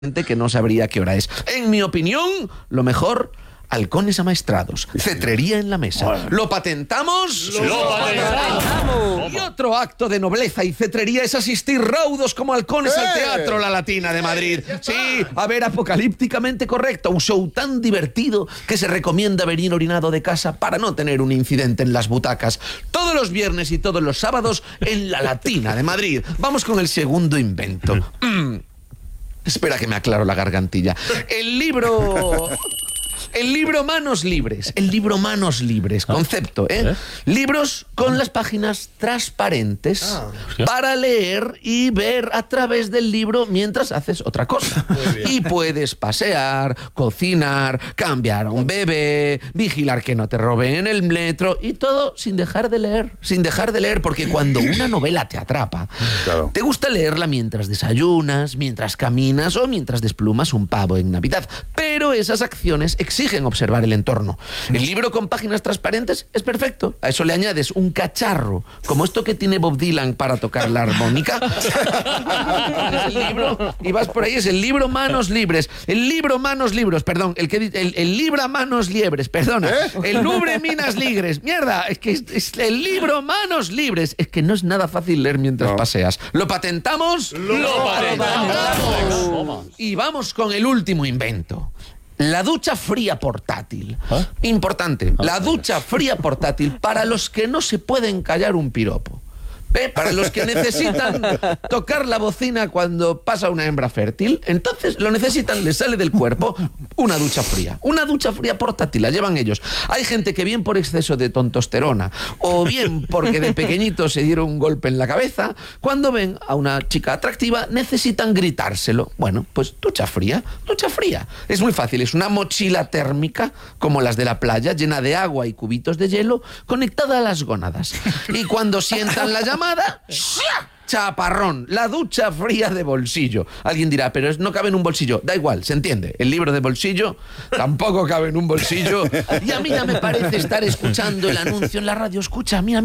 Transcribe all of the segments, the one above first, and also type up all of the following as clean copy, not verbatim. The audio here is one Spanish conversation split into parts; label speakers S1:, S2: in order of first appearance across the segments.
S1: que no sabría qué hora es. En mi opinión, lo mejor, halcones amaestrados, cetrería en la mesa. ¿Lo patentamos?
S2: ¡Lo patentamos!
S1: Y otro acto de nobleza y cetrería es asistir raudos como halcones al Teatro La Latina de Madrid. Sí, a ver Apocalípticamente Correcto, un show tan divertido que se recomienda venir orinado de casa para no tener un incidente en las butacas. Todos los viernes y todos los sábados en La Latina de Madrid. Vamos con el segundo invento. Espera que me aclaro la gargantilla. El libro Manos Libres. El libro Manos Libres. Concepto, ¿eh? Libros con las páginas transparentes para leer y ver a través del libro mientras haces otra cosa. Y puedes pasear, cocinar, cambiar a un bebé, vigilar que no te roben en el metro y todo sin dejar de leer. Sin dejar de leer, porque cuando una novela te atrapa, te gusta leerla mientras desayunas, mientras caminas o mientras desplumas un pavo en Navidad. Pero esas acciones exigen observar el entorno. El libro con páginas transparentes es perfecto. A eso le añades un cacharro, como esto que tiene Bob Dylan para tocar la armónica. Es el libro y vas por ahí, es el libro Manos Libres. El libro Manos Libres, perdón, el libra Manos Liebres, perdona. El Lubre Minas Ligres. Mierda, es que es el libro Manos Libres. Es que no es nada fácil leer mientras paseas. ¿Lo patentamos?
S2: ¡Lo patentamos!
S1: Y vamos con el último invento. La ducha fría portátil. Importante. La ducha fría portátil para los que no se pueden callar un piropo. Para los que necesitan tocar la bocina cuando pasa una hembra fértil, entonces lo necesitan, les sale del cuerpo una ducha fría. Una ducha fría portátil, la llevan ellos. Hay gente que bien por exceso de tontosterona o bien porque de pequeñito se dieron un golpe en la cabeza, cuando ven a una chica atractiva necesitan gritárselo. Bueno, pues ducha fría, ducha fría. Es muy fácil, es una mochila térmica como las de la playa, llena de agua y cubitos de hielo, conectada a las gónadas. Y cuando sientan la llamada, chaparrón, la ducha fría de bolsillo. Alguien dirá, pero no cabe en un bolsillo. Da igual, se entiende. El libro de bolsillo tampoco cabe en un bolsillo. Y a mí ya me parece estar escuchando el anuncio en la radio. Escucha, mira.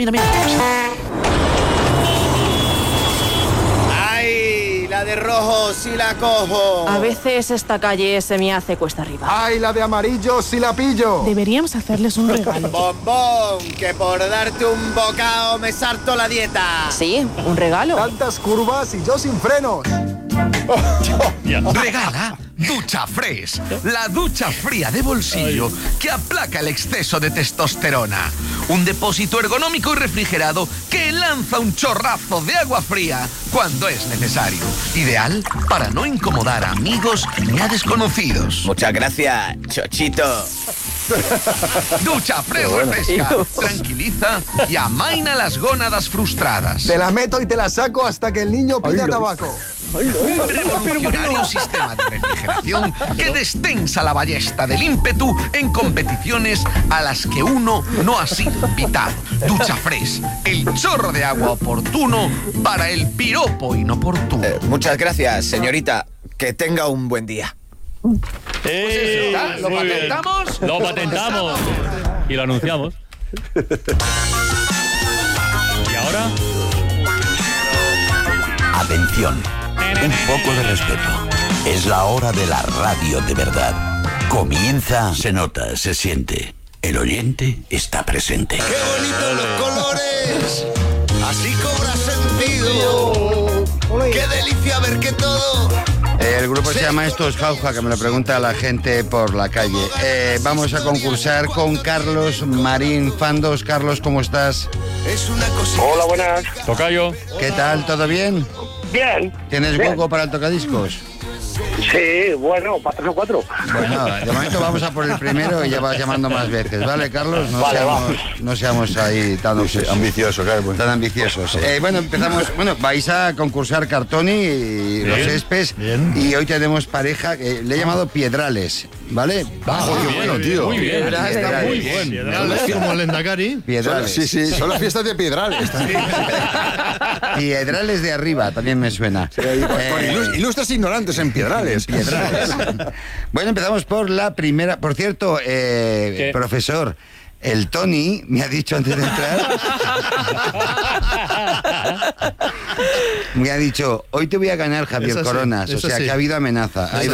S3: ¡Ay! La de rojo si la cojo.
S4: A veces esta calle se me hace cuesta arriba.
S5: ¡Ay, la de amarillo si la pillo!
S6: Deberíamos hacerles un regalo.
S3: Bombón, que por darte un bocado me sarto la dieta.
S4: Sí, un regalo.
S5: Tantas curvas y yo sin frenos.
S1: Regala Ducha Fresh, la ducha fría de bolsillo que aplaca el exceso de testosterona. Un depósito ergonómico y refrigerado que lanza un chorrazo de agua fría cuando es necesario. Ideal para no incomodar a amigos ni a desconocidos.
S3: Muchas gracias, Chochito.
S1: Ducha Fresh refresca, tranquiliza y amaina las gónadas frustradas.
S5: Te la meto y te la saco hasta que el niño pida tabaco.
S1: Un revolucionario sistema de refrigeración que destensa la ballesta del ímpetu en competiciones a las que uno no ha sido invitado. Ducha Fresh, el chorro de agua oportuno para el piropo inoportuno.
S3: Muchas gracias, señorita. Que tenga un buen día.
S1: ¿Lo patentamos?
S2: Lo patentamos. Y lo anunciamos. ¿Y ahora?
S7: Atención, un poco de respeto. Es la hora de la radio de verdad. Comienza, se nota, se siente. El oyente está presente.
S3: ¡Qué bonitos los colores! Así cobra sentido. ¡Qué delicia ver que todo!
S8: El grupo se llama Esto es Jauja, que me lo pregunta la gente por la calle. Vamos a concursar con Carlos Marín Fandos. Carlos, ¿cómo estás?
S3: Es una cosita.
S9: Hola, buenas.
S2: Tocayo.
S8: ¿Qué tal? ¿Todo bien?
S9: Bien.
S8: ¿Tienes
S9: Bien.
S8: hueco para el tocadiscos?
S9: Sí, bueno, para 3 o 4.
S8: Bueno, de momento vamos a por el primero y ya vas llamando más veces, ¿vale, Carlos? No seamos ahí tan ambiciosos, claro. Tan ambiciosos. Bueno, empezamos. Bueno, vais a concursar Cartoni y los Espes. Y hoy tenemos pareja, le he llamado Piedrales, ¿vale?
S2: Qué bueno, tío. Muy bien.
S8: Está muy
S2: bueno.
S5: Como el Endacari.
S8: Piedrales.
S5: Sí, son las fiestas de Piedrales.
S8: Piedrales de arriba, también me suena.
S5: Ilustres ignorantes en Piedrales.
S8: Bueno, empezamos por la primera. Por cierto, profesor, El Tony me ha dicho antes de entrar... me ha dicho, hoy te voy a ganar, Javier
S10: Es así,
S8: Coronas. O
S10: es
S8: sea,
S10: así.
S8: que ha habido amenaza.